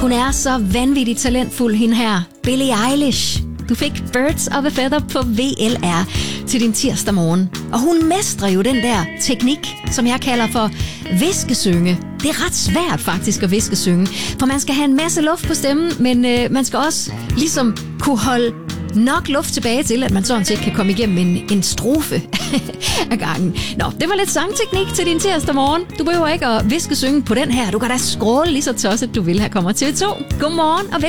Hun er så vanvittigt talentfuld, hende her. Billie Eilish. Du fik Birds of a Feather på VLR til din tirsdag morgen. Og hun mestrer jo den der teknik, som jeg kalder for viskesynge. Det er ret svært faktisk at viskesynge, for man skal have en masse luft på stemmen, men man skal også ligesom kunne holde nok luft tilbage til, at man sådan set kan komme igennem en strofe af gangen. Nå, det var lidt sangteknik til din tirsdag morgen. Du behøver ikke at viskesynge på den her. Du kan da skråle lige så tosset, du vil. Her kommer TV2. Godmorgen og